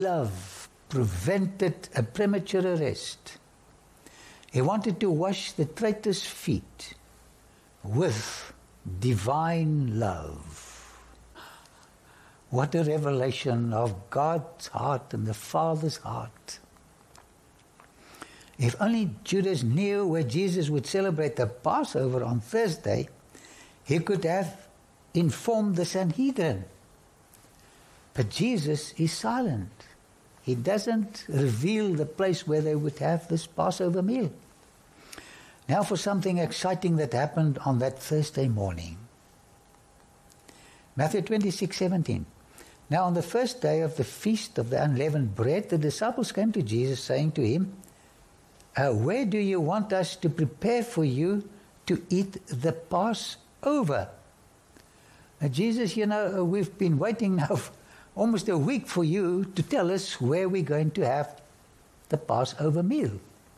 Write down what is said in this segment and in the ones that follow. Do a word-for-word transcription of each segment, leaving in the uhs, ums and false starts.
love prevented a premature arrest. He wanted to wash the traitor's feet with divine love. What a revelation of God's heart and the Father's heart. If only Judas knew where Jesus would celebrate the Passover on Thursday, he could have informed the Sanhedrin. But Jesus is silent. He doesn't reveal the place where they would have this Passover meal. Now for something exciting that happened on that Thursday morning. Matthew twenty-six seventeen. Now on the first day of the feast of the unleavened bread, the disciples came to Jesus saying to him, uh, where do you want us to prepare for you to eat the Passover? Now, Jesus, you know, we've been waiting now for almost a week for you to tell us where we're going to have the Passover meal.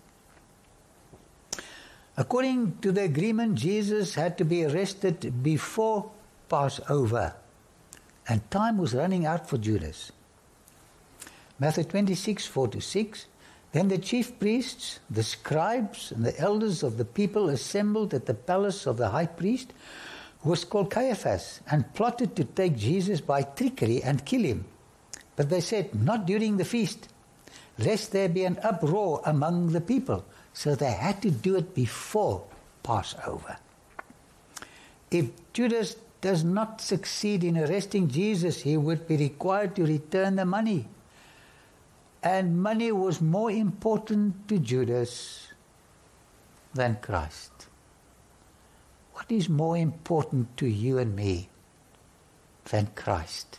According to the agreement, Jesus had to be arrested before Passover, and time was running out for Judas. Matthew twenty-six, four to six. Then the chief priests, the scribes, and the elders of the people assembled at the palace of the high priest, who was called Caiaphas, and plotted to take Jesus by trickery and kill him. But they said, not during the feast, lest there be an uproar among the people. So they had to do it before Passover. If Judas does not succeed in arresting Jesus, he would be required to return the money. And money was more important to Judas than Christ. What is more important to you and me than Christ?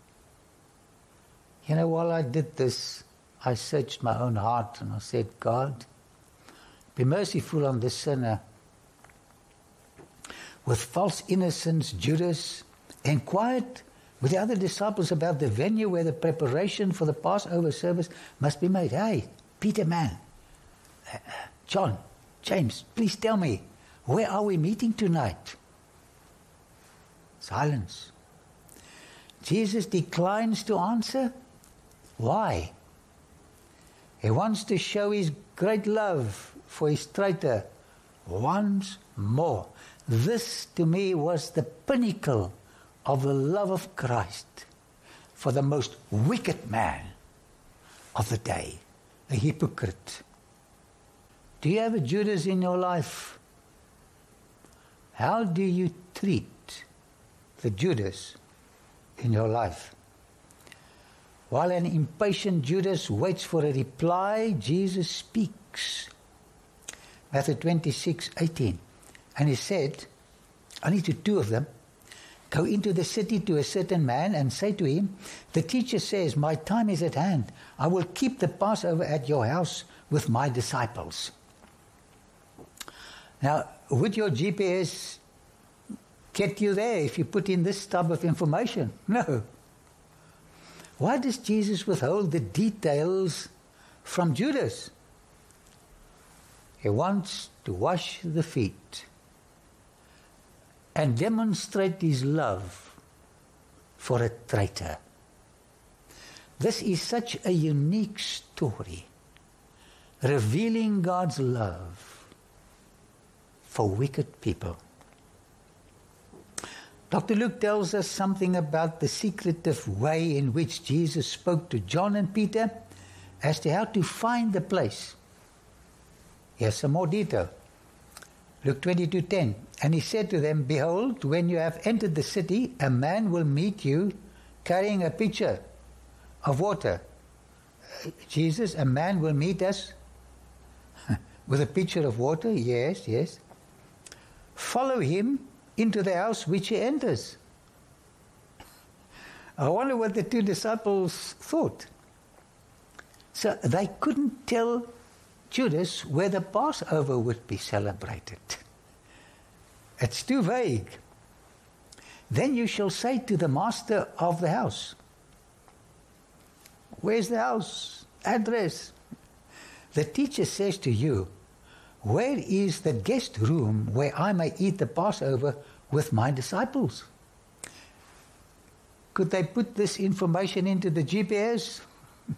You know, while I did this, I searched my own heart and I said, God, be merciful on this sinner. With false innocence, Judas inquired with the other disciples about the venue where the preparation for the Passover service must be made. Hey, Peter, man, uh, John, James, please tell me, where are we meeting tonight? Silence. Jesus declines to answer. Why? He wants to show his great love for his traitor once more. This, to me, was the pinnacle of the love of Christ for the most wicked man of the day, a hypocrite. Do you have a Judas in your life? How do you treat the Judas in your life? While an impatient Judas waits for a reply, Jesus speaks. Matthew twenty-six eighteen. And he said, only to two of them, go into the city to a certain man and say to him, the teacher says, my time is at hand. I will keep the Passover at your house with my disciples. Now, would your G P S get you there if you put in this type of information? No. Why does Jesus withhold the details from Judas? He wants to wash the feet and demonstrate his love for a traitor. This is such a unique story, revealing God's love for wicked people. Doctor Luke tells us something about the secretive way in which Jesus spoke to John and Peter as to how to find the place. Here's some more detail. Luke twenty-two ten. And he said to them, behold, when you have entered the city, a man will meet you carrying a pitcher of water. Uh, Jesus, a man will meet us with a pitcher of water? Yes, yes. Follow him into the house which he enters. I wonder what the two disciples thought. So they couldn't tell Judas where the Passover would be celebrated. It's too vague. Then you shall say to the master of the house, where's the house? Address. The teacher says to you, where is the guest room where I may eat the Passover with my disciples? Could they put this information into the G P S?